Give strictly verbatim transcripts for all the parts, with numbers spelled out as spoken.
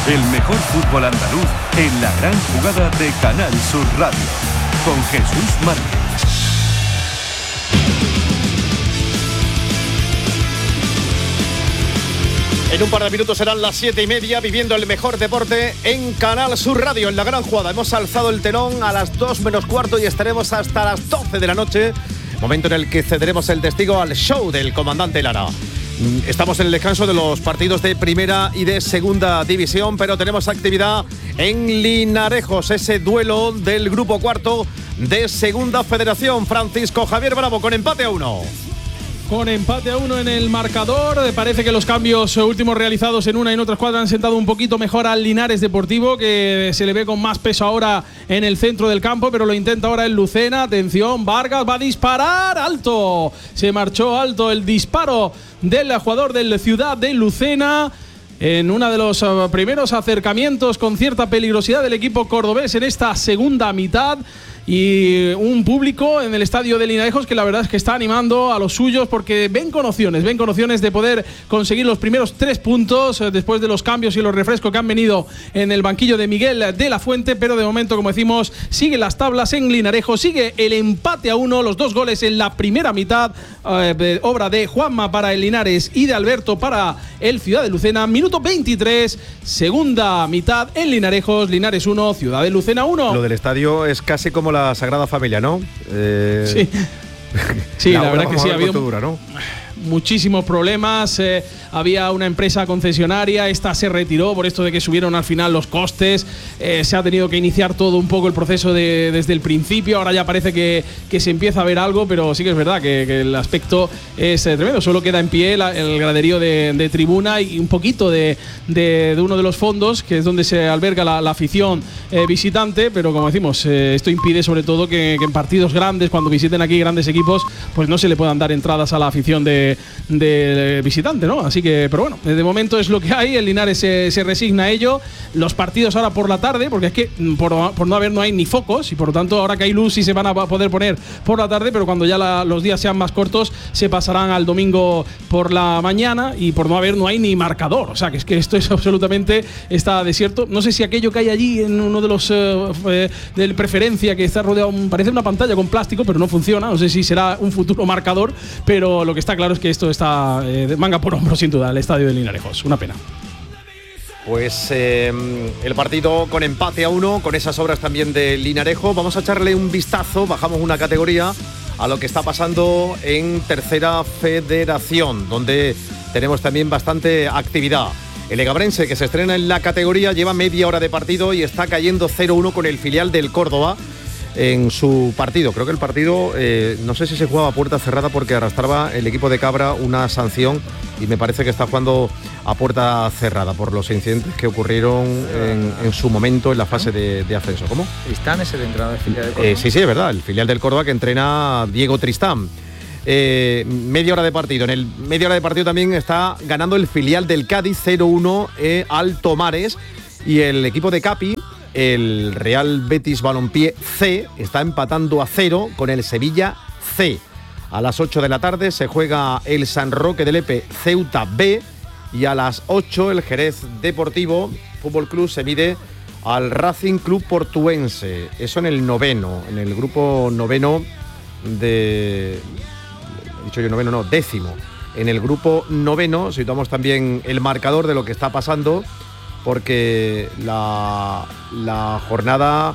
El mejor fútbol andaluz en la gran jugada de Canal Sur Radio. Con Jesús Márquez. En un par de minutos serán las siete y media, viviendo el mejor deporte en Canal Sur Radio, en la gran jugada. Hemos alzado el telón a las dos menos cuarto y estaremos hasta las doce de la noche, momento en el que cederemos el testigo al show del comandante Lara. Estamos en el descanso de los partidos de primera y de segunda división, pero tenemos actividad en Linarejos, ese duelo del grupo cuarto de segunda federación. Francisco Javier Bravo con empate a uno. Con empate a uno en el marcador. Parece que los cambios últimos realizados en una y en otra escuadra han sentado un poquito mejor al Linares Deportivo, que se le ve con más peso ahora en el centro del campo, pero lo intenta ahora el Lucena. Atención, Vargas va a disparar. ¡Alto! Se marchó alto el disparo del jugador del Ciudad de Lucena en uno de los primeros acercamientos con cierta peligrosidad del equipo cordobés en esta segunda mitad. Y un público en el estadio de Linarejos que la verdad es que está animando a los suyos, porque ven con opciones, ven con opciones de poder conseguir los primeros tres puntos después de los cambios y los refrescos que han venido en el banquillo de Miguel de la Fuente. Pero de momento, como decimos, siguen las tablas en Linarejos, sigue el empate a uno, los dos goles en la primera mitad, eh, obra de Juanma para el Linares y de Alberto para el Ciudad de Lucena. Minuto veintitrés, segunda mitad en Linarejos, Linares uno, Ciudad de Lucena uno. Lo del estadio es casi como la Sagrada Familia, ¿no? Eh... Sí, sí la, la verdad que sí, ha habido dura, ¿no? muchísimos problemas. Eh, había una empresa concesionaria, esta se retiró por esto de que subieron al final los costes. Eh, se ha tenido que iniciar todo un poco el proceso de, desde el principio. Ahora ya parece que, que se empieza a ver algo, pero sí que es verdad que, que el aspecto es eh, tremendo. Solo queda en pie la, el graderío de, de tribuna y un poquito de, de, de uno de los fondos, que es donde se alberga la, la afición eh, visitante. Pero como decimos, eh, esto impide sobre todo que, que en partidos grandes, cuando visiten aquí grandes equipos, pues no se le puedan dar entradas a la afición de, de visitante, ¿no? Así que, pero bueno, de momento es lo que hay. El Linares se, se resigna a ello. Los partidos ahora por la tarde, porque es que por, por no haber no hay ni focos, y por lo tanto ahora que hay luz sí se van a poder poner por la tarde, pero cuando ya la, los días sean más cortos se pasarán al domingo por la mañana, y por no haber no hay ni marcador. O sea, que es que esto es absolutamente, está desierto. No sé si aquello que hay allí en uno de los eh, eh, del preferencia, que está rodeado, parece una pantalla con plástico, pero no funciona. No sé si será un futuro marcador, pero lo que está claro es que esto está eh, de manga por hombro, sin duda, el estadio de Linarejos. Una pena. Pues eh, el partido con empate a uno, con esas obras también de Linarejo. Vamos a echarle un vistazo, bajamos una categoría, a lo que está pasando en Tercera Federación, donde tenemos también bastante actividad. El Egabrense, que se estrena en la categoría, lleva media hora de partido y está cayendo cero uno con el filial del Córdoba en su partido. Creo que el partido, eh, no sé si se jugaba a puerta cerrada, porque arrastraba el equipo de Cabra una sanción, y me parece que está jugando a puerta cerrada por los incidentes que ocurrieron en, en su momento en la fase de, de ascenso. ¿Cómo? Tristán es el entrenador del filial del Córdoba. Eh, sí, sí, es verdad, el filial del Córdoba, que entrena Diego Tristán. Eh, media hora de partido. En el media hora de partido también está ganando el filial del Cádiz cero uno eh, al Tomares, y el equipo de Capi, el Real Betis Balompié C, está empatando a cero con el Sevilla C. A las ocho de la tarde se juega el San Roque de Lepe Ceuta B, y a las ocho el Jerez Deportivo Fútbol Club se mide al Racing Club Portuense. Eso en el noveno, en el grupo noveno de... He dicho yo noveno, no, décimo. En el grupo noveno situamos también el marcador de lo que está pasando, porque la, la jornada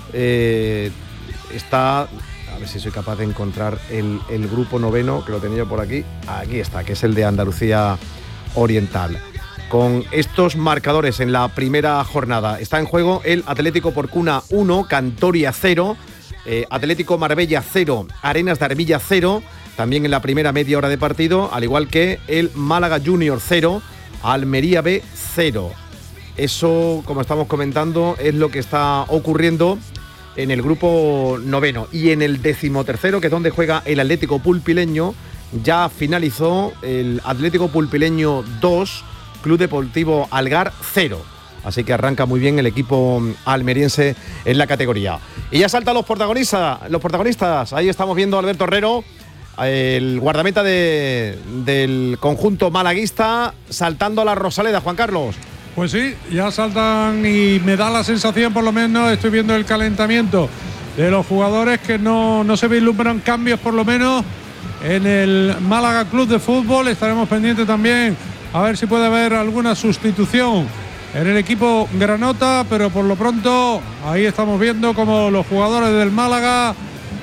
eh, está... A ver si soy capaz de encontrar el, el grupo noveno, que lo tenía yo por aquí. Aquí está, que es el de Andalucía Oriental. Con estos marcadores en la primera jornada está en juego el Atlético Porcuna uno, Cantoria cero, eh, Atlético Marbella cero, Arenas de Armilla cero, también en la primera media hora de partido, al igual que el Málaga Junior cero, Almería B cero. Eso, como estamos comentando, es lo que está ocurriendo en el grupo noveno. Y en el decimotercero, que es donde juega el Atlético Pulpileño, ya finalizó el Atlético Pulpileño dos, Club Deportivo Algar cero. Así que arranca muy bien el equipo almeriense en la categoría. Y ya saltan los protagonistas, los protagonistas. Ahí estamos viendo a Alberto Herrero, el guardameta de, del conjunto malaguista, saltando a la Rosaleda. Juan Carlos. Pues sí, ya saltan y me da la sensación, por lo menos, estoy viendo el calentamiento de los jugadores, que no, no se vislumbran cambios, por lo menos, en el Málaga Club de Fútbol. Estaremos pendientes también a ver si puede haber alguna sustitución en el equipo granota, pero por lo pronto ahí estamos viendo como los jugadores del Málaga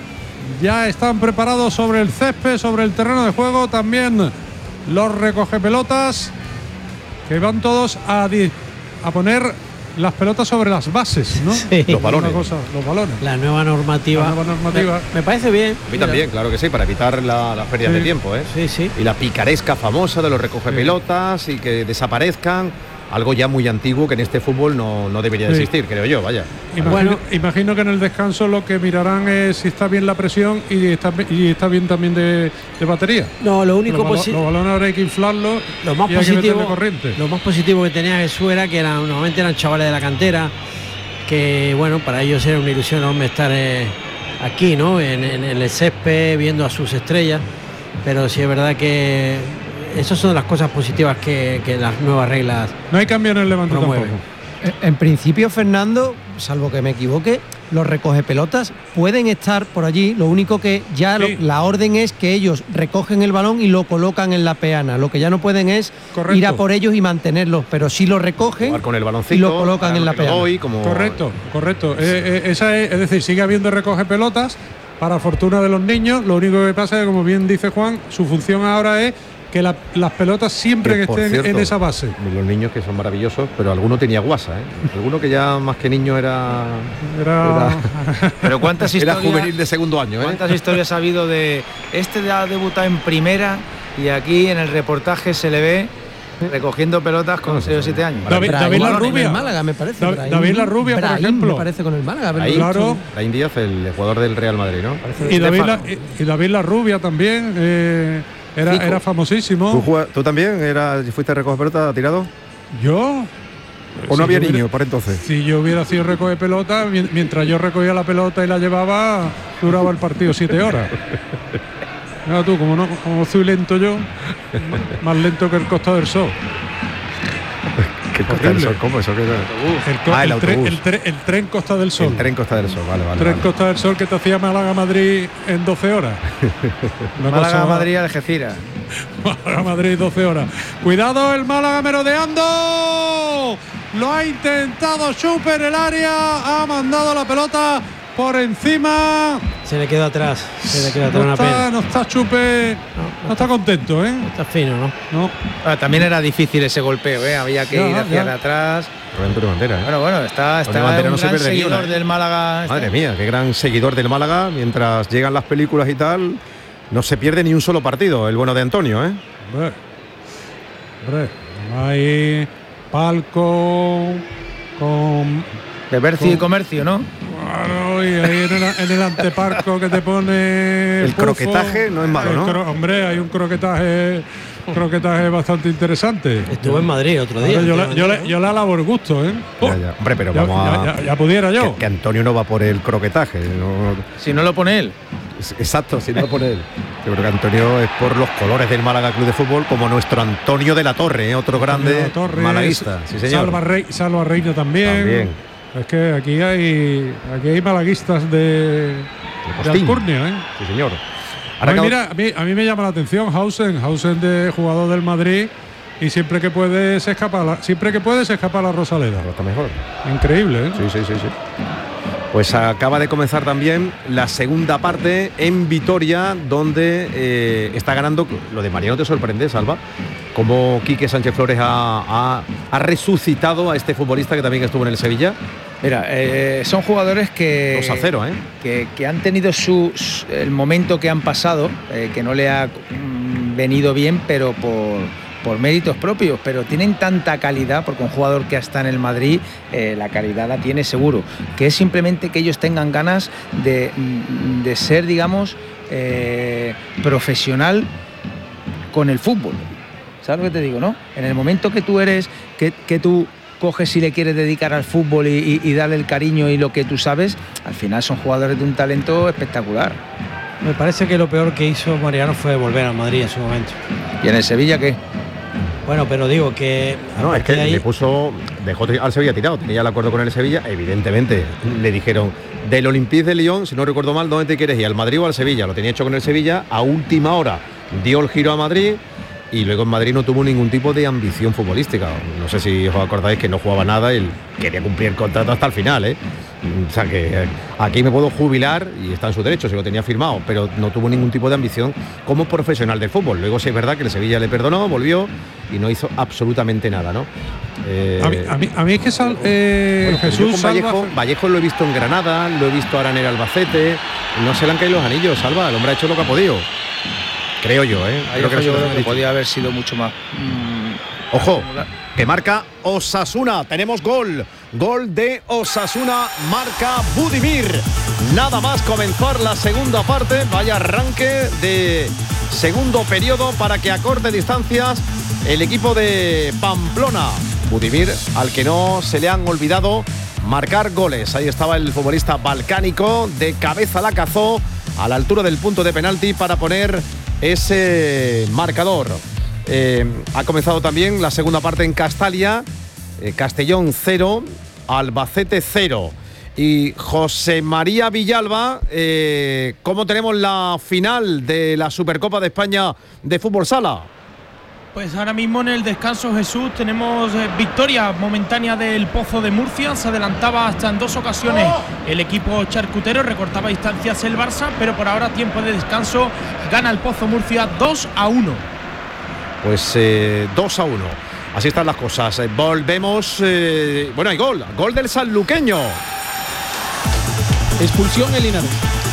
ya están preparados sobre el césped, sobre el terreno de juego. También los recogepelotas, que van todos a, di- a poner las pelotas sobre las bases, ¿no? Sí. Los balones. Una cosa, los balones. La nueva normativa. La nueva normativa. Me, me parece bien. A mí también, claro que sí, para evitar la, las pérdidas Sí. de tiempo, ¿eh? Sí, sí. Y la picaresca famosa de los recogepelotas y que desaparezcan. Algo ya muy antiguo que en este fútbol no, no debería de Sí. existir, creo yo, vaya. Imagino, Bueno. imagino que en el descanso lo que mirarán es si está bien la presión y está, y está bien también de, de batería. No, lo Los, único balo- posi- los balones ahora hay que inflarlos lo más y hay que positivo, meterle corriente. lo más positivo que tenía Jesús era que eran, normalmente eran chavales de la cantera, que bueno, para ellos era una ilusión enorme estar eh, aquí, ¿no? En, en el césped, viendo a sus estrellas. Pero sí es verdad que esas son las cosas positivas que, que las nuevas reglas No hay cambio en el Levante promueven. tampoco. En principio, Fernando, salvo que me equivoque, los recogepelotas pueden estar por allí. Lo único que ya Sí. lo- la orden es que ellos recogen el balón y lo colocan en la peana. Lo que ya no pueden es Correcto. ir a por ellos y mantenerlos, pero sí lo recogen Jugar con el baloncito. y lo colocan ahora en la que lo peana. doy, como Correcto, correcto. Eh, eh, esa es, es decir, sigue habiendo recoge pelotas para fortuna de los niños. Lo único que pasa es que, como bien dice Juan, su función ahora es que la- las pelotas siempre que, por estén cierto, en esa base. Los niños que son maravillosos, pero alguno tenía guasa, ¿eh? Alguno que ya más que niño era. Era, Pero cuántas Era historias, juvenil de segundo año, ¿eh? cuántas historias ha habido de este ya ha debutado en primera y aquí en el reportaje se le ve recogiendo pelotas con seis o siete años. David, Brahim David La con Rubia. el Málaga, me parece. Dav- Brahim- David La Rubia, por Brahim, ejemplo. me parece con el Málaga. haberlo Ahí, visto. Claro. Laín Díaz, el jugador del Real Madrid, ¿no? Y David, la, Estefano. y, y David La Rubia también eh, era, Fico. era ¿Tú, famosísimo. jugá- tú también era, fuiste a recoger pelota tirado? Yo. ¿O si no había yo hubiera- niños por entonces? Si yo hubiera sido recoge pelota, mien- mientras yo recogía la pelota y la llevaba, duraba el partido siete horas. Mira tú, como no, como soy lento yo, m- más lento que el Costa del Sol. ¿Qué Costa del Horrible. Sol? ¿Cómo eso? ¿Qué era? El, co- Ah, el el tren, autobús. el tren- el tren Costa del Sol. El tren Costa del Sol, vale, vale. tren vale. Costa del Sol que te hacía Málaga-Madrid en doce horas. Una cosa- Málaga, Madrid, Algeciras. Málaga Madrid doce horas. Cuidado el Málaga merodeando. Lo ha intentado Chupe en el área. Ha mandado la pelota por encima. Se le quedó atrás, se le quedó atrás No una está, pena. no está Chupe. No está contento, ¿eh? Está fino, ¿no? No. Ah, también era difícil ese golpeo, ¿eh? Había que Ya, ir hacia ya. atrás. Rubén Antonio Bandera, ¿eh? Bueno, bueno, está, está Bandera un no se gran pierde ni seguidor una, ¿eh? del Málaga. este. Madre mía, qué gran seguidor del Málaga. Mientras llegan las películas y tal, no se pierde ni un solo partido, el bueno de Antonio, ¿eh? Hombre, hombre, hay palco con. De Bercio y Con- comercio, ¿no? Claro, y ahí en el, en el anteparco que te pone. El pufo. croquetaje no es malo, El ¿no? cro- hombre, hay un croquetaje, croquetaje bastante interesante. Estuvo en Madrid otro día. Ahora yo, le, yo, últimamente, le, yo le alabo el gusto, ¿eh? Ya, ya. Hombre, pero Ya- vamos a. ya, ya- ya pudiera yo. Que, que Antonio no va por el croquetaje. no- Si no lo pone él. es- exacto, si no lo pone él. Yo creo que Antonio es por los colores del Málaga Club de Fútbol, como nuestro Antonio de la Torre, ¿eh? Otro grande Antonio Torres, malaguista. Sí, señor. Salva, Rey, Salva Reina también. También. Es que aquí hay aquí hay malaguistas de, de Postín. Alcurnia, ¿eh? Sí, señor. A Ahora mí, que- mira, a, mí, a mí me llama la atención Hausen, Hausen de jugador del Madrid, y siempre que puede se escapa la, siempre que puede se escapa la Rosaleda. Pero está mejor. Increíble, ¿eh? Sí, sí, sí, sí. Pues acaba de comenzar también la segunda parte en Vitoria, donde eh, está ganando. Lo de Mariano te sorprende, Salva, como Quique Sánchez Flores ha, ha- ha resucitado a este futbolista que también estuvo en el Sevilla. Mira, eh, son jugadores que, dos a cero, ¿eh? que, que han tenido su, su- el momento que han pasado, eh, que no le ha mm, venido bien, pero por, por méritos propios, pero tienen tanta calidad, porque un jugador que está en el Madrid, eh, la calidad la tiene seguro, que es simplemente que ellos tengan ganas de, mm, de ser, digamos, eh, profesional con el fútbol. ¿Sabes lo que te digo, no? En el momento que tú eres, que, que tú coges y le quieres dedicar al fútbol y, y- y darle el cariño y lo que tú sabes, al final son jugadores de un talento espectacular. Me parece que lo peor que hizo Mariano fue volver al Madrid en su momento. ¿Y en el Sevilla qué? Bueno, pero digo que... No, es que ahí... le puso, dejó al Sevilla tirado, tenía el acuerdo con el Sevilla, evidentemente le dijeron del Olympique de Lyon, si no recuerdo mal, ¿dónde te quieres ir? ¿Al Madrid o al Sevilla? Lo tenía hecho con el Sevilla, a última hora dio el giro a Madrid y luego en Madrid no tuvo ningún tipo de ambición futbolística. No sé si os acordáis que no jugaba nada y él quería cumplir el contrato hasta el final, ¿eh? O sea que aquí me puedo jubilar y está en su derecho, se lo tenía firmado, pero no tuvo ningún tipo de ambición como profesional del fútbol. Luego sí es verdad que el Sevilla le perdonó, volvió y no hizo absolutamente nada, ¿no? Eh, a, mí, a, mí, a mí es que sal, eh, bueno, pues Jesús con Vallejo, Salva... Vallejo lo he visto en Granada, lo he visto ahora en el Albacete, no se le han caído los anillos, Salva, el hombre ha hecho lo que ha podido. Creo yo, ¿eh? Creo que, yo creo que podía haber sido mucho más. Mmm, Ojo, que marca Osasuna. Tenemos gol. Gol de Osasuna, marca Budimir. Nada más comenzar la segunda parte. Vaya arranque de segundo periodo para que acorte distancias el equipo de Pamplona. Budimir, al que no se le han olvidado marcar goles. Ahí estaba el futbolista balcánico, de cabeza la cazó a la altura del punto de penalti para poner ese marcador. Eh, ha comenzado también la segunda parte en Castalia. eh, Castellón cero, Albacete cero. Y José María Villalba, eh, ¿cómo tenemos la final de la Supercopa de España de Fútbol Sala? Pues ahora mismo en el descanso, Jesús, tenemos eh, victoria momentánea del Pozo de Murcia. Se adelantaba hasta en dos ocasiones el equipo charcutero, recortaba distancias el Barça, pero por ahora tiempo de descanso, gana el Pozo Murcia dos a uno. Pues eh, dos a uno. Así están las cosas. Eh, volvemos. Eh, bueno, hay gol. Gol del sanluqueño. Expulsión en Linares.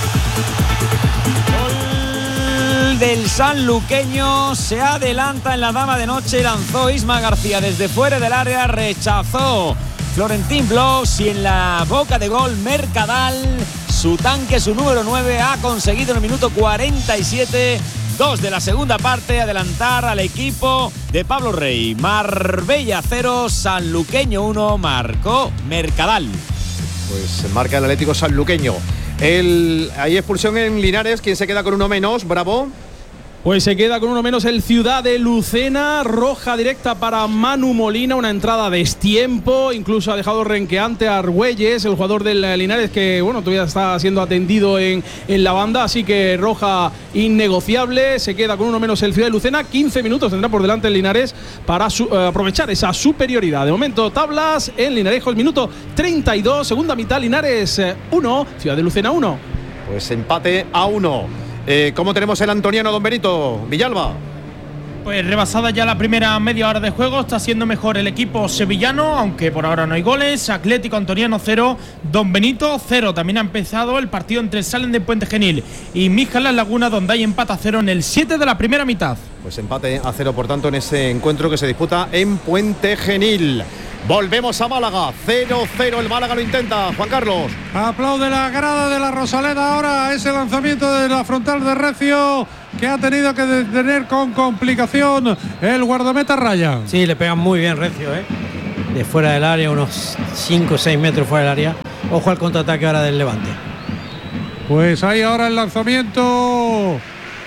Gol del sanluqueño. Se adelanta en la dama de noche. Lanzó Isma García desde fuera del área. Rechazó Florentín Blos. Y en la boca de gol, Mercadal. Su tanque, su número nueve, ha conseguido en el minuto cuarenta y siete. Dos de la segunda parte, adelantar al equipo de Pablo Rey. Marbella cero, sanluqueño uno, marcó Mercadal. Pues marca el Atlético sanluqueño. El, hay expulsión en Linares. ¿Quién se queda con uno menos? Bravo. Pues se queda con uno menos el Ciudad de Lucena. Roja directa para Manu Molina, una entrada de destiempo. Incluso ha dejado renqueante a Argüelles, el jugador del Linares, que bueno, todavía está siendo atendido en, en la banda. Así que roja innegociable. Se queda con uno menos el Ciudad de Lucena. quince minutos tendrá por delante el Linares para su, eh, aprovechar esa superioridad. De momento, tablas en Linarejo, el minuto treinta y dos. Segunda mitad, Linares uno, Ciudad de Lucena uno. Pues empate a uno. Eh, ¿Cómo tenemos el antoniano, don Benito Villalba? Pues rebasada ya la primera media hora de juego, está siendo mejor el equipo sevillano, aunque por ahora no hay goles. Atlético Antoniano cero, Don Benito cero. También ha empezado el partido entre el Salen de Puente Genil y Míjalas Laguna, donde hay empate a cero en el siete de la primera mitad. Pues empate a cero, por tanto, en ese encuentro que se disputa en Puente Genil. Volvemos a Málaga, cero cero, el Málaga lo intenta, Juan Carlos. Aplaude la grada de la Rosaleda ahora ese lanzamiento de la frontal de Recio, que ha tenido que detener con complicación el guardameta Raya. Sí, le pegan muy bien Recio, ¿eh? De fuera del área, unos cinco o seis metros fuera del área. Ojo al contraataque ahora del Levante. Pues ahí ahora el lanzamiento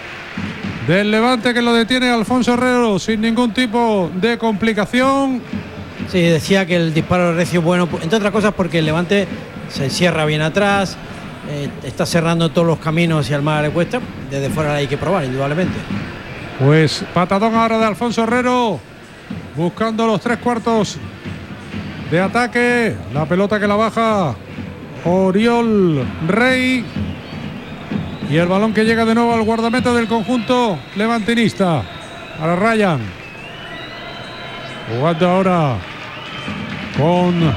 del Levante, que lo detiene Alfonso Herrero sin ningún tipo de complicación. Sí, decía que el disparo de Recio es bueno, entre otras cosas porque el Levante se encierra bien atrás, eh, está cerrando todos los caminos y al Málaga le cuesta. Desde fuera hay que probar, indudablemente. Pues patadón ahora de Alfonso Herrero, buscando los tres cuartos de ataque. La pelota que la baja Oriol Rey. Y el balón que llega de nuevo al guardameta del conjunto levantinista. Ahora Ryan. Jugando ahora con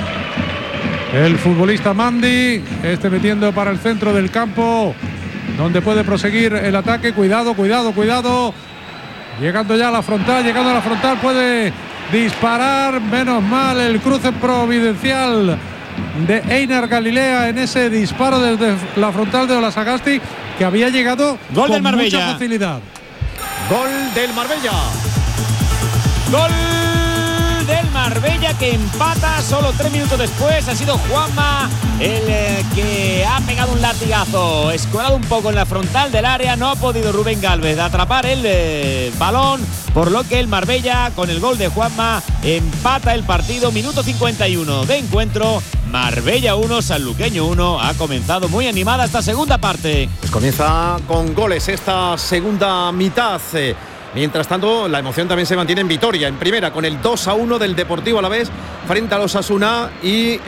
el futbolista Mandi. Este metiendo para el centro del campo, donde puede proseguir el ataque. Cuidado, cuidado, cuidado. Llegando ya a la frontal, llegando a la frontal, puede disparar. Menos mal el cruce providencial de Einar Galilea en ese disparo desde la frontal de Olasagasti, que había llegado Gol con del Marbella. mucha facilidad. Gol del Marbella. Gol del Marbella que empata solo tres minutos después. Ha sido Juanma el eh, que ha pegado un latigazo, escuadrado un poco en la frontal del área. No ha podido Rubén Gálvez atrapar el eh, balón, por lo que el Marbella, con el gol de Juanma, empata el partido. Minuto cincuenta y uno de encuentro. Marbella uno, Sanluqueño uno. Ha comenzado muy animada esta segunda parte. Pues comienza con goles esta segunda mitad. Mientras tanto, la emoción también se mantiene en Vitoria, en primera, con el dos a uno del Deportivo Alavés frente al Osasuna. Y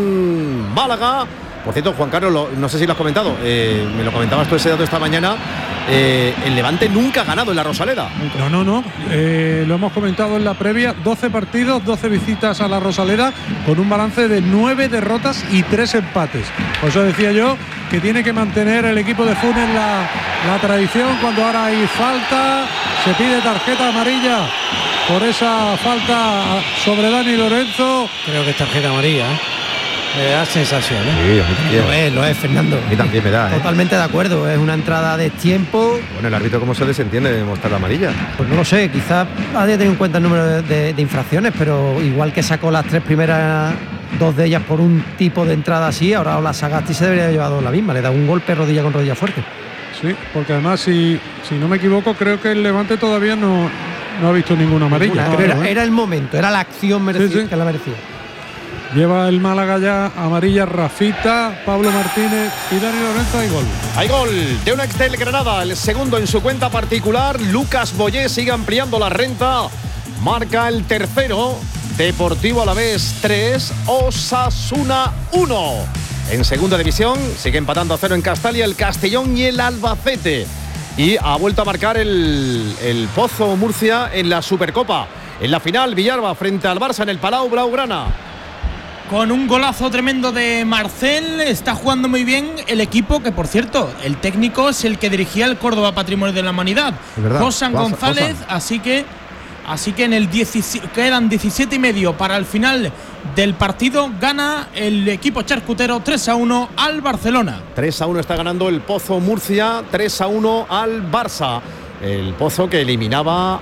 en Málaga, por cierto, Juan Carlos, lo, no sé si lo has comentado, eh, me lo comentabas tú ese dato esta mañana, eh, el Levante nunca ha ganado en la Rosaleda. No, no, no, eh, lo hemos comentado en la previa, doce partidos, doce visitas a la Rosaleda, con un balance de nueve derrotas y tres empates. Por eso decía yo que tiene que mantener el equipo de Funes la, la tradición. Cuando ahora hay falta, se pide tarjeta amarilla por esa falta sobre Dani Lorenzo. Creo que es tarjeta amarilla, ¿eh? Me da sensación, ¿eh? Sí, a mí también. Lo es, lo es, Fernando. A mí también me da, ¿eh? Totalmente de acuerdo, es una entrada de tiempo. Bueno, el árbitro, ¿cómo se desentiende de mostrar la amarilla? Pues no lo sé, quizás haya tenido en cuenta el número de, de, de infracciones, pero igual que sacó las tres primeras, dos de ellas por un tipo de entrada así, ahora la Sagasti se debería haber llevado la misma, le da un golpe rodilla con rodilla fuerte. Sí, porque además, si, si no me equivoco, creo que el Levante todavía no, no ha visto ninguna amarilla. Ninguna, era, era el momento, era la acción merecida, sí, sí, que la merecía. Lleva el Málaga ya amarilla Rafita, Pablo Martínez y Dani Lorenzo. Hay gol. Hay gol de un ex del Granada, el segundo en su cuenta particular. Lucas Boyé sigue ampliando la renta. Marca el tercero. Deportivo Alavés tres, Osasuna uno. En segunda división sigue empatando a cero en Castalia el Castellón y el Albacete. Y ha vuelto a marcar el, el Pozo Murcia en la Supercopa. En la final, Villalba frente al Barça en el Palau Blaugrana. Con un golazo tremendo de Marcel, está jugando muy bien el equipo, que por cierto, el técnico es el que dirigía el Córdoba Patrimonio de la Humanidad, Josan González, Josan. así que así que en el diecisiete, quedan diecisiete y medio para el final del partido. Gana el equipo charcutero tres a uno al Barcelona. tres a uno está ganando el Pozo Murcia, tres a uno al Barça. El Pozo que eliminaba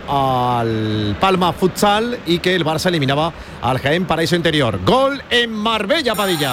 al Palma Futsal y que el Barça eliminaba al Jaén Paraíso Interior. Gol en Marbella, Padilla.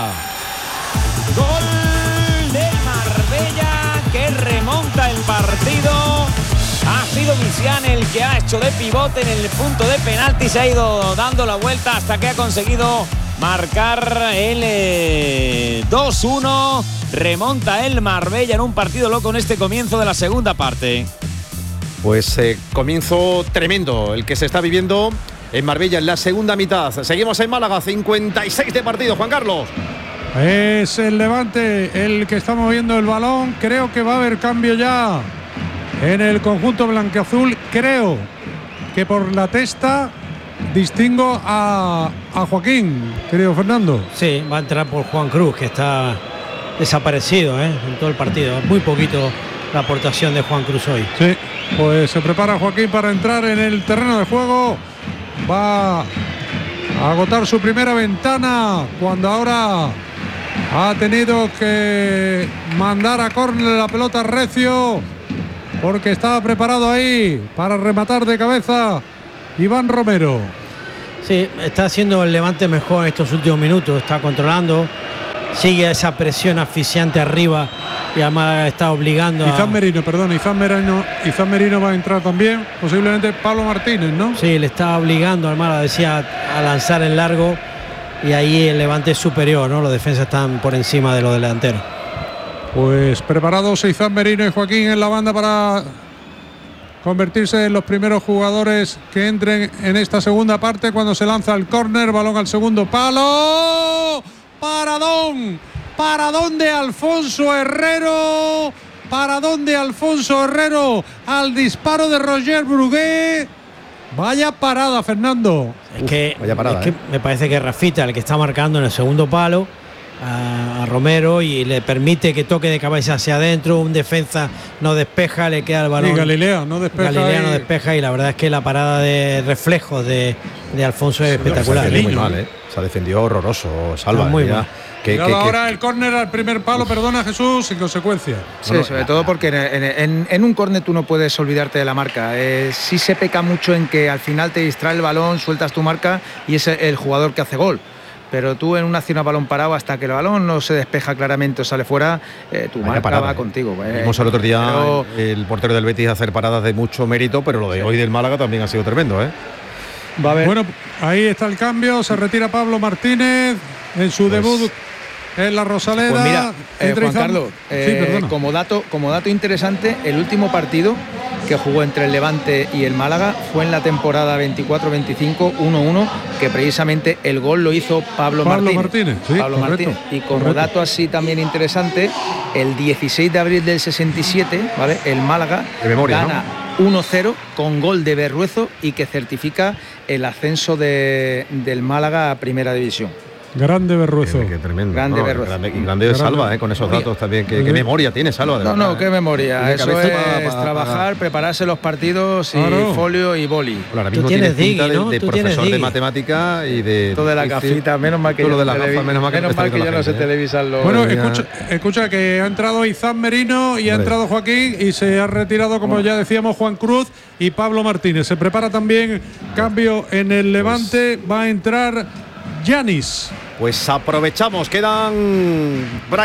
Gol de Marbella que remonta el partido. Ha sido Misian el que ha hecho de pivote en el punto de penalti. Se ha ido dando la vuelta hasta que ha conseguido marcar el eh, dos uno. Remonta el Marbella en un partido loco en este comienzo de la segunda parte. Pues eh, comienzo tremendo el que se está viviendo en Marbella en la segunda mitad. Seguimos en Málaga, cincuenta y seis de partido, Juan Carlos. Es el Levante el que está moviendo el balón. Creo que va a haber cambio ya en el conjunto blanquiazul. Creo que por la testa distingo a, a Joaquín, querido Fernando. Sí, va a entrar por Juan Cruz, que está desaparecido, ¿eh? En todo el partido. Muy poquito la aportación de Juan Cruz hoy. Sí, pues se prepara Joaquín para entrar en el terreno de juego. Va a agotar su primera ventana cuando ahora ha tenido que mandar a córner la pelota Recio, porque estaba preparado ahí para rematar de cabeza Iván Romero. Sí, está haciendo el Levante mejor en estos últimos minutos, está controlando, sigue esa presión asfixiante arriba y además está obligando a... Izan Merino, perdón, Izan Merino, Izan Merino va a entrar también, posiblemente Pablo Martínez, ¿no? Sí, le está obligando, Almada decía, a lanzar el largo, y ahí el Levante es superior, ¿no? Los defensas están por encima de los delanteros. Pues preparados Izan Merino y Joaquín en la banda para convertirse en los primeros jugadores que entren en esta segunda parte cuando se lanza el córner, balón al segundo palo. Paradón, paradón de Alfonso Herrero, paradón de Alfonso Herrero al disparo de Roger Brugué. Vaya parada, Fernando. Es que, Uf, vaya parada, es que ¿eh? me parece que Rafita, el que está marcando en el segundo palo, a, a Romero y le permite que toque de cabeza hacia adentro, un defensa no despeja, le queda el balón. Y Galilea no despeja. Galilea y... no despeja y la verdad es que la parada de reflejos de, de Alfonso es espectacular. Se, muy mal, ¿eh? Se ha defendido horroroso, Salva. Muy mal. Que, que, ahora que... el córner al primer palo, perdona Jesús, sin consecuencia. Sí, bueno, sobre todo porque en, en, en un córner tú no puedes olvidarte de la marca. Eh, sí se peca mucho en que al final te distrae el balón, sueltas tu marca y es el jugador que hace gol. Pero tú en una acción a balón parado, hasta que el balón no se despeja claramente o sale fuera, eh, tu Vaya marca parada, va eh. contigo. Eh. Vimos el otro día pero... el portero del Betis hacer paradas de mucho mérito, pero lo de hoy del Málaga también ha sido tremendo, ¿eh? Va a ver. Bueno, ahí está el cambio, se retira Pablo Martínez en su pues... debut en la Rosaleda. Pues mira, eh, Juan Carlos, eh, sí, como, dato, como dato interesante, el último partido que jugó entre el Levante y el Málaga fue en la temporada veinticuatro veinticinco, uno uno, que precisamente el gol lo hizo Pablo, Pablo Martínez. Martínez, sí, Pablo correcto, Martínez. Y como correcto. dato así también interesante, el dieciséis de abril del sesenta y siete, ¿vale? El Málaga de memoria, gana ¿no? uno cero con gol de Berruezo y que certifica el ascenso de, del Málaga a Primera División. Grande Berruezo. Qué, qué tremendo. Grande no, Berruezo. Grande, y grande grande. Salva, eh, con esos memoria. datos también. ¿Qué, qué memoria tiene Salva? De no, verdad, no, eh. qué memoria. Eso es para, para, trabajar, para... prepararse los partidos y claro. folio y boli. Bueno, ahora mismo tienes pinta digui, ¿no? de, de profesor de matemática y de... Todo de la gafita, menos mal que yo, de la gafa, menos mal que, menos mal que yo no sé televisar los... Bueno, escucha, escucha que ha entrado Izán Merino y ha entrado Joaquín y se ha retirado, como ya decíamos, Juan Cruz y Pablo Martínez. Se prepara también cambio en el Levante. Va a entrar Yanis. Pues aprovechamos, quedan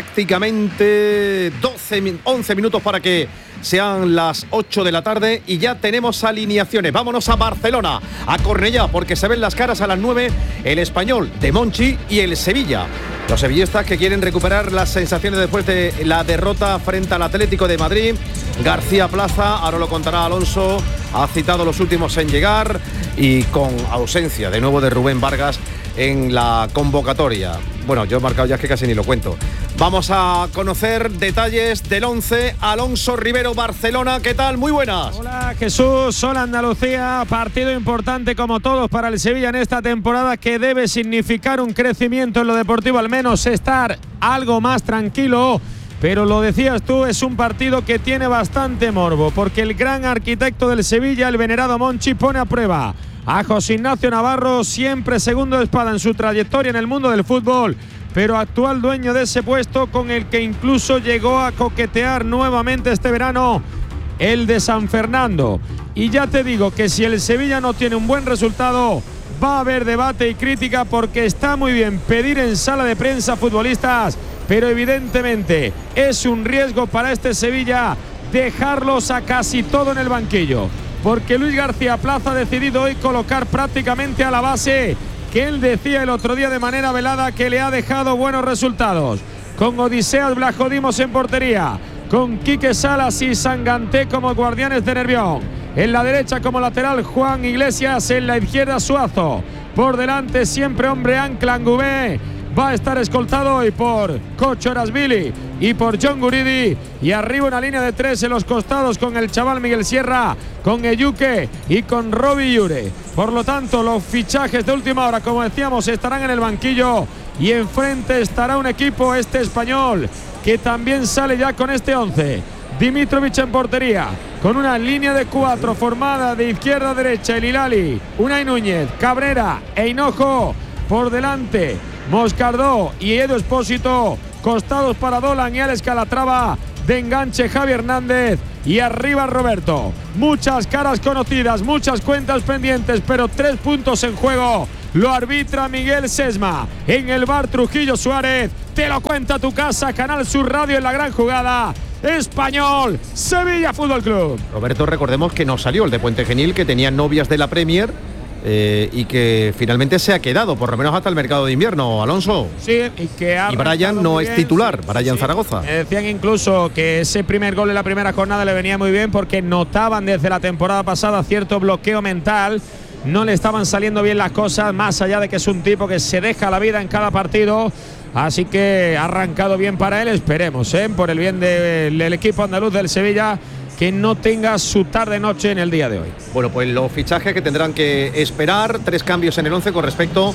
prácticamente doce, once minutos para que sean las ocho de la tarde y ya tenemos alineaciones. Vámonos a Barcelona, a Cornellá, porque se ven las caras a las nueve, el Español de Monchi y el Sevilla. Los sevillistas que quieren recuperar las sensaciones después de la derrota frente al Atlético de Madrid. García Plaza, ahora lo contará Alonso, ha citado los últimos en llegar y con ausencia de nuevo de Rubén Vargas en la convocatoria. Bueno, yo he marcado ya, es que casi ni lo cuento. Vamos a conocer detalles del once. Alonso Rivero, Barcelona, ¿qué tal? Muy buenas. Hola Jesús, hola Andalucía. Partido importante como todos para el Sevilla en esta temporada, que debe significar un crecimiento en lo deportivo, al menos estar algo más tranquilo. Pero lo decías tú, es un partido que tiene bastante morbo, porque el gran arquitecto del Sevilla, el venerado Monchi, pone a prueba a José Ignacio Navarro, siempre segundo de espada en su trayectoria en el mundo del fútbol, pero actual dueño de ese puesto, con el que incluso llegó a coquetear nuevamente este verano, el de San Fernando. Y ya te digo que si el Sevilla no tiene un buen resultado, va a haber debate y crítica, porque está muy bien pedir en sala de prensa futbolistas, pero evidentemente es un riesgo para este Sevilla dejarlos a casi todo en el banquillo, porque Luis García Plaza ha decidido hoy colocar prácticamente a la base que él decía el otro día de manera velada que le ha dejado buenos resultados, con Odiseas Blajodimos en portería, con Quique Salas y Sanganté como guardianes de Nervión, en la derecha como lateral Juan Iglesias, en la izquierda Suazo, por delante siempre hombre ancla Angubé. Va a estar escoltado hoy por Cocho Erasbili y por John Guridi. Y arriba una línea de tres en los costados con el chaval Miguel Sierra, con Eyuque y con Robbie Llure. Por lo tanto, los fichajes de última hora, como decíamos, estarán en el banquillo. Y enfrente estará un equipo, este español, que también sale ya con este once. Dimitrovic en portería, con una línea de cuatro formada de izquierda a derecha, el Hilali, Unai Núñez, Cabrera e Hinojo. Por delante Moscardó y Edu Espósito, costados para Dolan y Alex Calatrava, de enganche Javi Hernández y arriba Roberto. Muchas caras conocidas, muchas cuentas pendientes, pero tres puntos en juego. Lo arbitra Miguel Sesma en el bar Trujillo Suárez. Te lo cuenta tu casa, Canal Sur Radio, en la gran jugada. Español, Sevilla Fútbol Club. Roberto, recordemos que no salió el de Puente Genil, que tenía novias de la Premier. Eh, y que finalmente se ha quedado, por lo menos hasta el mercado de invierno, Alonso. Sí, y que ha y Brian no es bien. titular, Brian sí. Zaragoza. Me decían incluso que ese primer gol en la primera jornada le venía muy bien, porque notaban desde la temporada pasada cierto bloqueo mental. No le estaban saliendo bien las cosas, más allá de que es un tipo que se deja la vida en cada partido. Así que ha arrancado bien para él, esperemos, ¿eh? por el bien del, del equipo andaluz del Sevilla, que no tenga su tarde-noche en el día de hoy. Bueno, pues los fichajes que tendrán que esperar, tres cambios en el once con respecto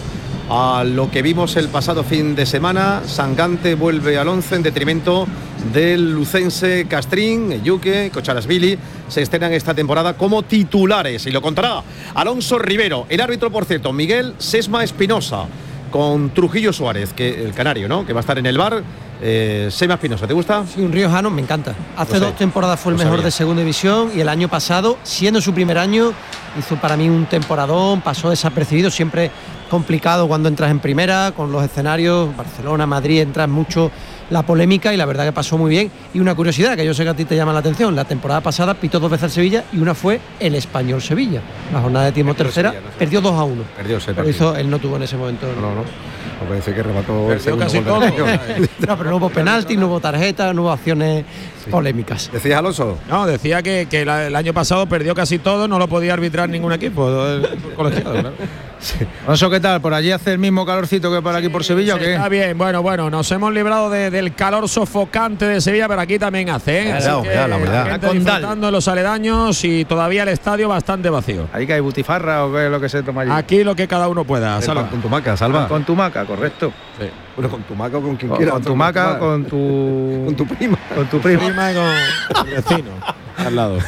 a lo que vimos el pasado fin de semana. Sangante vuelve al once en detrimento del lucense Castrín, Yuque, Cocharasvili. Se estrenan esta temporada como titulares y lo contará Alonso Rivero. El árbitro, por cierto, Miguel Sesma Espinosa, con Trujillo Suárez, que el canario, ¿no?, que va a estar en el bar. Eh, Sesma Espinosa, ¿te gusta? Sí, un riojano, me encanta. Hace Lo dos sé, temporadas fue el lo mejor sabía. de segunda división y el año pasado, siendo su primer año, hizo para mí un temporadón, pasó desapercibido, siempre complicado cuando entras en primera, con los escenarios, Barcelona, Madrid, entras mucho la polémica y la verdad que pasó muy bien. Y una curiosidad que yo sé que a ti te llama la atención, la temporada pasada pitó dos veces al Sevilla y una fue el Español Sevilla. La jornada de tiempo tercera Sevilla, no sé. perdió dos a uno. Perdió ese Pero partido. hizo, él no tuvo en ese momento. No, no, no. Me parece que remató el Perdió segundo casi gol del todo. Español. No, pero no hubo penalti, no hubo tarjeta, no hubo acciones polémicas. ¿Decías, Alonso? No, decía que, que la- el año pasado perdió casi todo, no lo podía arbitrar ningún equipo. El, el colegiado, claro. Alonso, ¿qué tal? ¿Por allí hace el mismo calorcito que por aquí por Sevilla o Sí, qué? está bien, bueno, bueno, nos hemos librado de- del calor sofocante de Sevilla, pero aquí también hace, ¿eh? Así Claro, que ya, la verdad. la gente A Condal. disfrutando en los aledaños y todavía el estadio bastante vacío. ¿Ahí que hay butifarra o qué es lo que se toma allí? Aquí lo que cada uno pueda, El Salva. pan con tumaca, Salva. Con tu maca, correcto. Sí. Bueno, con tumaca o con quien Con, quiera. con tu maca, con tu. Con tu prima. con tu prima. Prima y con el vecino al lado.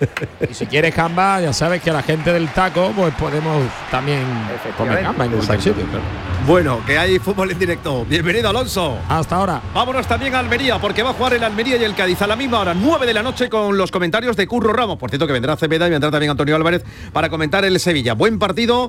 Y si quieres gamba, ya sabes que a la gente del taco, pues podemos también comer gamba en cualquier Exacto. sitio. claro. Bueno, que hay fútbol en directo. Bienvenido, Alonso. Hasta ahora. Vámonos también a Almería, porque va a jugar el Almería y el Cádiz a la misma hora, nueve de la noche, con los comentarios de Curro Ramos. Por cierto, que vendrá Cepeda y vendrá también Antonio Álvarez para comentar el Sevilla. Buen partido,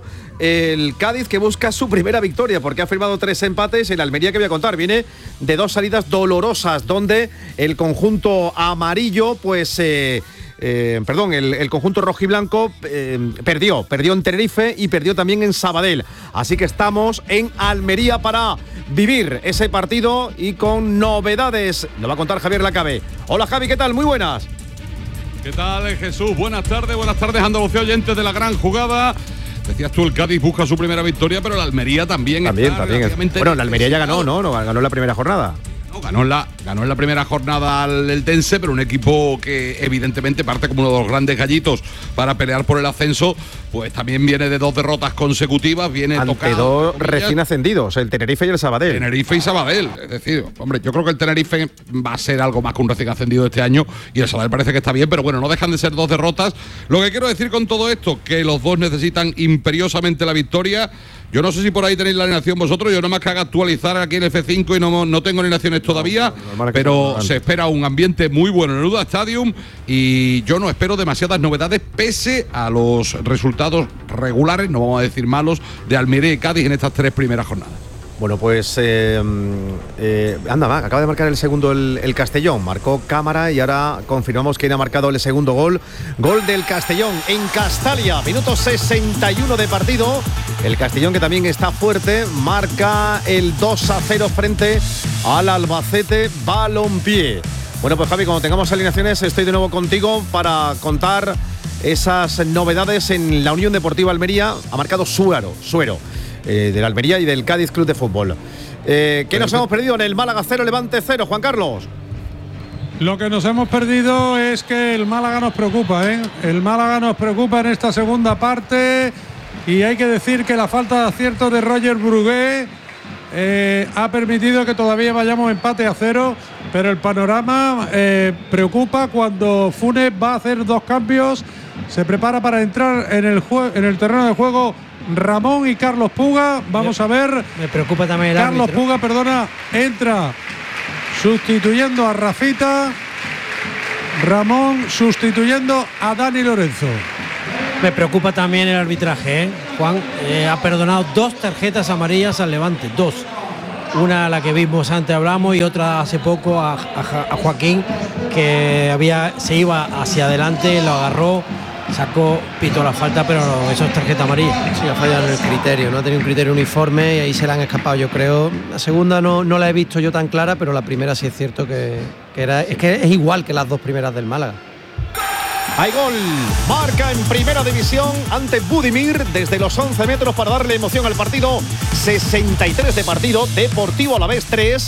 el Cádiz que busca su primera victoria, porque ha firmado tres empates. El Almería, que voy a contar, viene de dos salidas dolorosas, donde el conjunto amarillo, pues... Eh, Eh, perdón, el, el conjunto rojiblanco eh, perdió, perdió en Tenerife y perdió también en Sabadell. Así que estamos en Almería para vivir ese partido y con novedades. Lo va a contar Javier Lacabe. Hola, Javi, ¿qué tal? Muy buenas. ¿Qué tal, Jesús? Buenas tardes, buenas tardes, Andalucía, oyentes de la gran jugada. Decías tú, el Cádiz busca su primera victoria, pero la Almería también También, está también. relativamente Bueno, la Almería ya ganó, necesitado. ¿no? No, ganó la primera jornada. No, ganó, en la, ganó en la primera jornada al Eldense, pero un equipo que evidentemente parte como uno de los grandes gallitos para pelear por el ascenso, pues también viene de dos derrotas consecutivas, viene Ante tocado. dos entre comillas, recién ascendidos, el Tenerife y el Sabadell. Tenerife y Sabadell. Es decir, hombre, yo creo que el Tenerife va a ser algo más que un recién ascendido este año y el Sabadell parece que está bien, pero bueno, no dejan de ser dos derrotas. Lo que quiero decir con todo esto, que los dos necesitan imperiosamente la victoria. Yo no sé si por ahí tenéis la alineación vosotros, yo no más que haga actualizar aquí el F cinco y no, no tengo alineaciones todavía, normal que pero no, se espera un ambiente muy bueno en el Uda Stadium y yo no espero demasiadas novedades pese a los resultados regulares, no vamos a decir malos, de Almería y Cádiz en estas tres primeras jornadas. Bueno, pues eh, eh, anda, va, acaba de marcar el segundo el, el Castellón, marcó Cámara y ahora confirmamos quién ha marcado el segundo gol. Gol del Castellón en Castalia, minuto sesenta y uno de partido. El Castellón, que también está fuerte, marca el dos a cero frente al Albacete Balompié. Bueno, pues Javi, cuando tengamos alineaciones estoy de nuevo contigo para contar esas novedades en la Unión Deportiva Almería. Ha marcado Suero, Suero. Eh, del Almería y del Cádiz Club de Fútbol. Eh, ¿Qué nos hemos perdido en el Málaga cero, Levante cero, Juan Carlos? Lo que nos hemos perdido es que el Málaga nos preocupa, ¿eh? El Málaga nos preocupa en esta segunda parte y hay que decir que la falta de acierto de Roger Brugué eh, ha permitido que todavía vayamos empate a cero, pero el panorama eh, preocupa cuando Funes va a hacer dos cambios, se prepara para entrar en el, en el terreno de juego Ramón y Carlos Puga. Vamos a ver. Me preocupa también el Carlos árbitro. Puga, perdona, entra sustituyendo a Rafita. Ramón sustituyendo a Dani Lorenzo. Me preocupa también el arbitraje, ¿eh? Juan eh, ha perdonado dos tarjetas amarillas al Levante, dos. Una la que vimos antes hablamos y otra hace poco a, a, a Joaquín, que había se iba hacia adelante, lo agarró, sacó, pitó la falta, pero no, eso es tarjeta amarilla. Sí, ha fallado en el criterio, no ha tenido un criterio uniforme y ahí se la han escapado, yo creo. La segunda no, no la he visto yo tan clara, pero la primera sí es cierto que, que era, es que es igual que las dos primeras del Málaga. Hay gol, marca en primera división ante Budimir desde los once metros para darle emoción al partido. sesenta y tres de partido, Deportivo Alavés tres,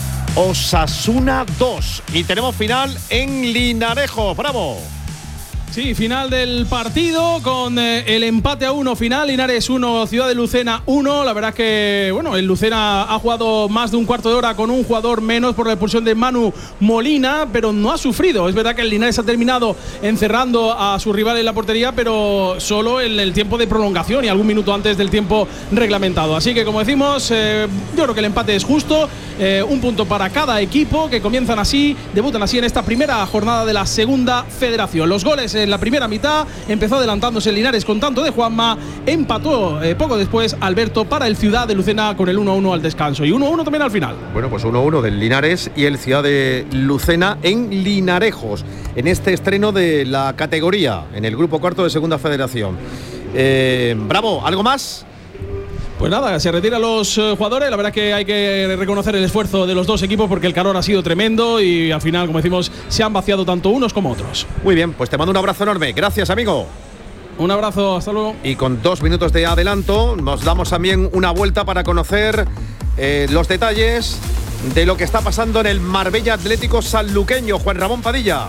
Osasuna dos. Y tenemos final en Linarejo, bravo. Sí, final del partido con eh, el empate a uno final. Linares uno, Ciudad de Lucena uno. La verdad es que, bueno, el Lucena ha jugado más de un cuarto de hora con un jugador menos por la expulsión de Manu Molina, pero no ha sufrido. Es verdad que el Linares ha terminado encerrando a su rival en la portería, pero solo en el tiempo de prolongación y algún minuto antes del tiempo reglamentado. Así que, como decimos, eh, yo creo que el empate es justo. Eh, un punto para cada equipo, que comienzan así, debutan así en esta primera jornada de la segunda federación. Los goles en la primera mitad, empezó adelantándose el Linares con tanto de Juanma, empató eh, poco después Alberto para el Ciudad de Lucena con el uno a uno al descanso y uno a uno también al final. Bueno, pues uno a uno del Linares y el Ciudad de Lucena en Linarejos, en este estreno de la categoría, en el grupo cuarto de segunda federación. Eh, bravo, ¿algo más? Pues nada, se retiran los eh, jugadores. La verdad es que hay que reconocer el esfuerzo de los dos equipos porque el calor ha sido tremendo y al final, como decimos, se han vaciado tanto unos como otros. Muy bien, pues te mando un abrazo enorme. Gracias, amigo. Un abrazo, hasta luego. Y con dos minutos de adelanto, nos damos también una vuelta para conocer eh, los detalles de lo que está pasando en el Marbella Atlético Sanluqueño. Juan Ramón Padilla.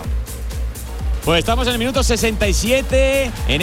Pues estamos en el minuto sesenta y siete en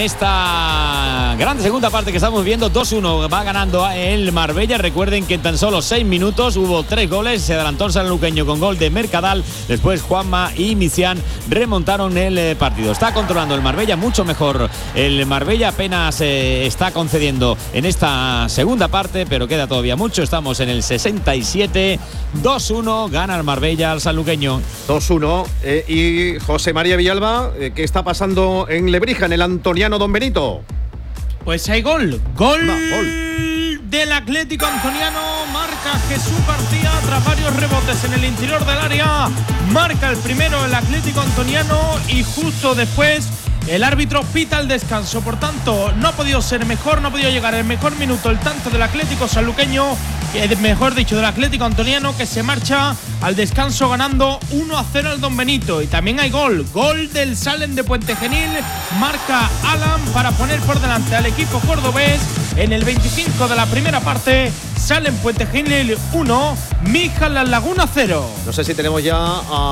esta grande segunda parte que estamos viendo. dos uno va ganando el Marbella. Recuerden que en tan solo seis minutos hubo tres goles. Se adelantó el sanluqueño con gol de Mercadal. Después Juanma y Misián remontaron el partido. Está controlando el Marbella mucho mejor. El Marbella apenas eh, está concediendo en esta segunda parte, pero queda todavía mucho. Estamos en el sesenta y siete. dos uno gana el Marbella al sanluqueño. dos uno. Eh, y José María Villalba, ¿qué está pasando en Lebrija, en el Antoniano Don Benito? Pues hay gol. Gol, Va, gol del Atlético Antoniano. Marca Jesús García tras varios rebotes en el interior del área. Marca el primero el Atlético Antoniano y justo después el árbitro pita el descanso. Por tanto, no ha podido ser mejor, no ha podido llegar el mejor minuto el tanto del Atlético sanluqueño, mejor dicho, del Atlético Antoniano, que se marcha al descanso ganando uno a cero al Don Benito. Y también hay gol, gol del Salen de Puente Genil. Marca Alan para poner por delante al equipo cordobés en el veinticinco de la primera parte. Salen Puente Genil uno, Mijal La Laguna cero. No sé si tenemos ya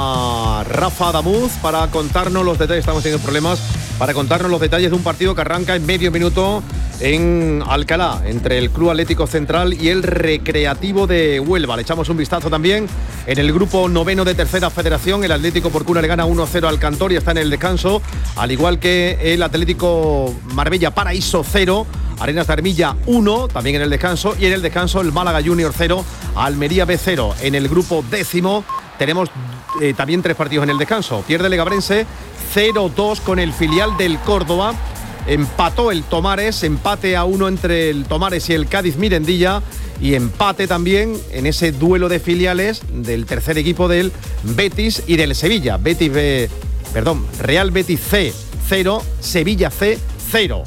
a Rafa Damuz para contarnos los detalles. Estamos teniendo problemas para contarnos los detalles de un partido que arranca en medio minuto en Alcalá, entre el Club Atlético Central y el Recreativo de Huelva. Le echamos un vistazo también en el grupo noveno de Tercera Federación. El Atlético Porcuna le gana uno a cero al Cantoria, está en el descanso, al igual que el Atlético Marbella Paraíso cero, Arenas de Armilla uno, también en el descanso, y en el descanso el Málaga Junior cero, Almería B cero. En el grupo décimo tenemos eh, también tres partidos en el descanso. Pierde el Legabrense cero dos con el filial del Córdoba. Empató el Tomares, empate a uno entre el Tomares y el Cádiz Mirendilla, y empate también en ese duelo de filiales del tercer equipo del Betis y del Sevilla. Betis B, perdón, Real Betis C cero, Sevilla C cero.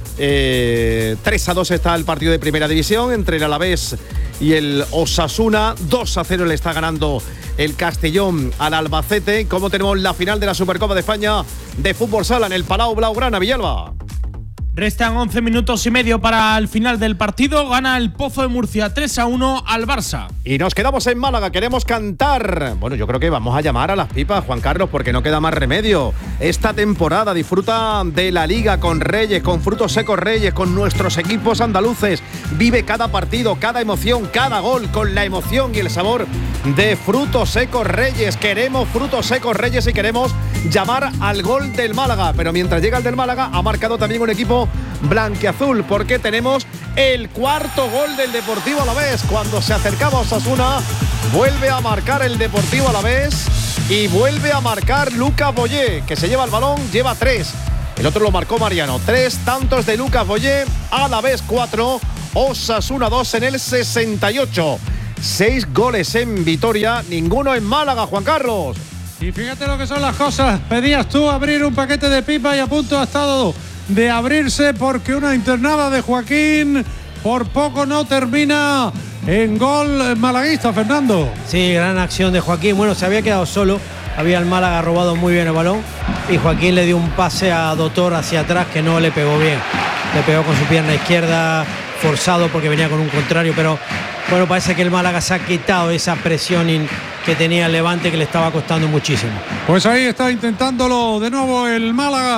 Eh, tres a dos está el partido de primera división entre el Alavés y el Osasuna. dos a cero le está ganando el Castellón al Albacete. ¿Cómo tenemos la final de la Supercopa de España de Fútbol Sala en el Palau Blaugrana, Villalba? Restan once minutos y medio para el final del partido. Gana el Pozo de Murcia tres a uno al Barça. Y nos quedamos en Málaga, queremos cantar. Bueno, yo creo que vamos a llamar a las pipas, Juan Carlos, porque no queda más remedio. Esta temporada disfruta de la Liga con Reyes, con Frutos Secos Reyes, con nuestros equipos andaluces. Vive cada partido, cada emoción, cada gol, con la emoción y el sabor de Frutos Secos Reyes. Queremos Frutos Secos Reyes y queremos llamar al gol del Málaga. Pero mientras llega el del Málaga, ha marcado también un equipo blanquiazul, porque tenemos el cuarto gol del Deportivo Alavés. Cuando se acercaba Osasuna, vuelve a marcar el Deportivo Alavés y vuelve a marcar Lucas Boyé, que se lleva el balón, lleva tres. El otro lo marcó Mariano. Tres tantos de Lucas Boyé, Alavés cuatro, Osasuna dos en el sesenta y ocho. Seis goles en Vitoria, ninguno en Málaga, Juan Carlos. Y fíjate lo que son las cosas. Pedías tú abrir un paquete de pipa y a punto ha estado de abrirse, porque una internada de Joaquín por poco no termina en gol malaguista, Fernando. Sí, gran acción de Joaquín. Bueno, se había quedado solo, había el Málaga robado muy bien el balón y Joaquín le dio un pase a Dotor hacia atrás que no le pegó bien. Le pegó con su pierna izquierda, forzado porque venía con un contrario, pero bueno, parece que el Málaga se ha quitado esa presión que tenía el Levante, que le estaba costando muchísimo. Pues ahí está intentándolo de nuevo el Málaga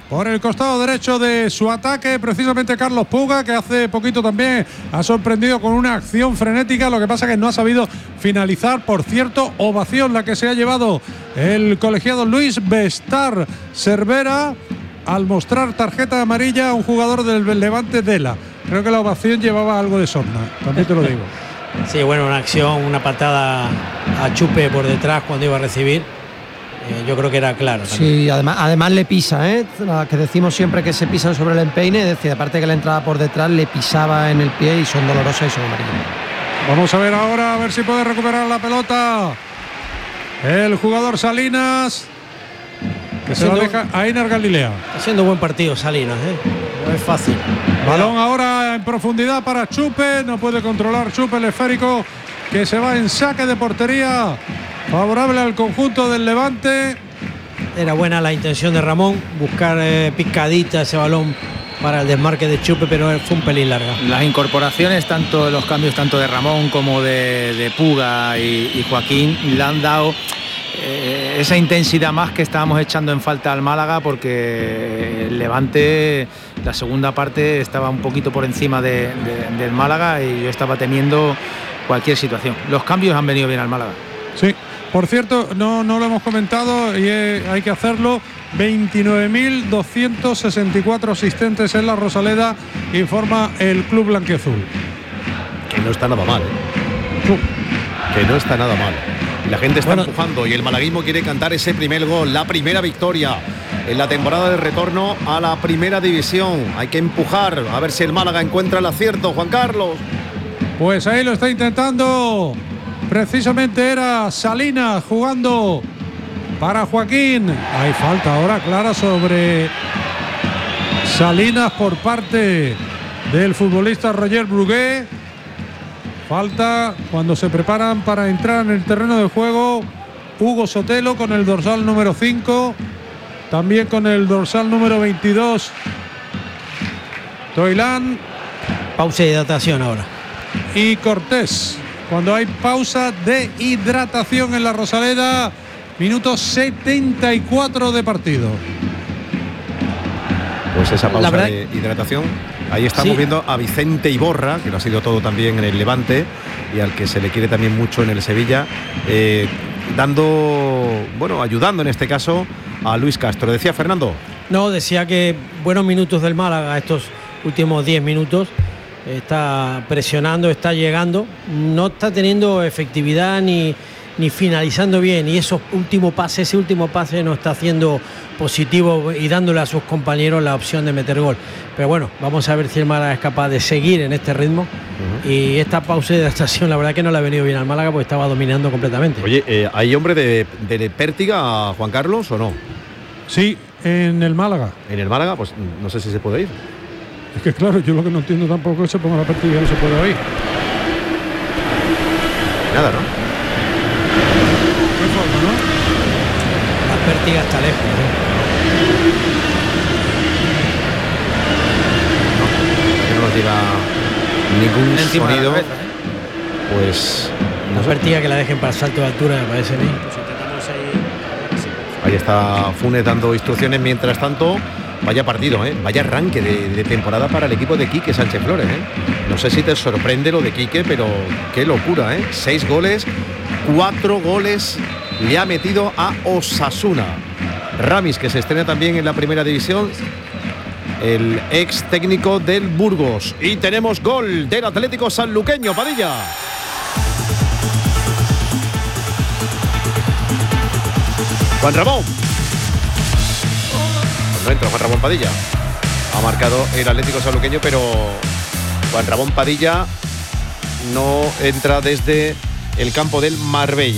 por el costado derecho de su ataque, precisamente Carlos Puga, que hace poquito también ha sorprendido con una acción frenética, lo que pasa que no ha sabido finalizar. Por cierto, ovación la que se ha llevado el colegiado Luis Bestar Cervera al mostrar tarjeta amarilla a un jugador del Levante, Dela. Creo que la ovación llevaba algo de sorna, también te lo digo. Sí, bueno, una acción, una patada a Chupe por detrás cuando iba a recibir. Eh, yo creo que era claro. También. Sí, además, además le pisa, ¿eh? La que decimos siempre que se pisan sobre el empeine, es decir, aparte que la entrada por detrás le pisaba en el pie y son dolorosas y son amarillas. Vamos a ver ahora, a ver si puede recuperar la pelota el jugador Salinas, que se la deja a Einar Galilea. Está haciendo buen partido Salinas, ¿eh? No es fácil. Balón ahora en profundidad para Chupe, no puede controlar Chupe el esférico, que se va en saque de portería favorable al conjunto del Levante. Era buena la intención de Ramón, buscar eh, picadita ese balón para el desmarque de Chupe, pero fue un pelín larga. Las incorporaciones, tanto los cambios tanto de Ramón como de, de Puga y, y Joaquín, le han dado eh, esa intensidad más que estábamos echando en falta al Málaga, porque el Levante, la segunda parte, estaba un poquito por encima de, de, del Málaga y yo estaba temiendo cualquier situación. Los cambios han venido bien al Málaga. Sí. Por cierto, no, no lo hemos comentado y eh, hay que hacerlo. veintinueve mil doscientos sesenta y cuatro asistentes en la Rosaleda, informa el club blanquiazul. Que no está nada mal, ¿eh? Uh. Que no está nada mal. Y la gente está bueno, empujando y el malaguismo quiere cantar ese primer gol, la primera victoria en la temporada de retorno a la primera división. Hay que empujar, a ver si el Málaga encuentra el acierto, Juan Carlos. Pues ahí lo está intentando. Precisamente era Salinas jugando para Joaquín. Hay falta ahora clara sobre Salinas por parte del futbolista Roger Brugué. Falta cuando se preparan para entrar en el terreno de juego Hugo Sotelo con el dorsal número cinco. También con el dorsal número veintidós Toilán. Pausa de hidratación ahora. Y Cortés. Cuando hay pausa de hidratación en la Rosaleda, minuto setenta y cuatro de partido. Pues esa pausa de hidratación, ahí estamos sí. viendo a Vicente Iborra, que lo ha sido todo también en el Levante y al que se le quiere también mucho en el Sevilla, eh, dando, bueno, ayudando en este caso a Luis Castro. ¿Decía Fernando? No, decía que buenos minutos del Málaga, estos últimos diez minutos. Está presionando, está llegando, no está teniendo efectividad ni, ni finalizando bien, y esos últimos pases, ese último pase no está haciendo positivo y dándole a sus compañeros la opción de meter gol. Pero bueno, vamos a ver si el Málaga es capaz de seguir en este ritmo. Uh-huh. Y esta pausa de adaptación, la verdad que no le ha venido bien al Málaga porque estaba dominando completamente. Oye, eh, ¿hay hombre de, de pértiga, Juan Carlos, o no? Sí, en el Málaga. En el Málaga, pues no sé si se puede ir. Es que claro, yo lo que no entiendo tampoco es que se ponga la pértiga y no se puede oír. Nada, ¿no? ¿Qué forma, no? La pértiga está lejos, ¿no? No, que no nos diga ningún encima sonido. De la cabeza, ¿eh? Pues... La no pértiga sé. Que la dejen para el salto de altura, me parece a mí. Ahí está Funes dando instrucciones. Mientras tanto, vaya partido, ¿eh? Vaya arranque de, de temporada para el equipo de Quique Sánchez Flores, ¿eh? No sé si te sorprende lo de Quique, pero qué locura, ¿eh? Seis goles, cuatro goles le ha metido a Osasuna. Ramis, que se estrena también en la primera división, el ex técnico del Burgos. Y tenemos gol del Atlético Sanluqueño, Padilla. Juan Ramón. No entra Juan Ramón Padilla. Ha marcado el Atlético Sanluqueño, pero Juan Ramón Padilla no entra desde el campo del Marbella.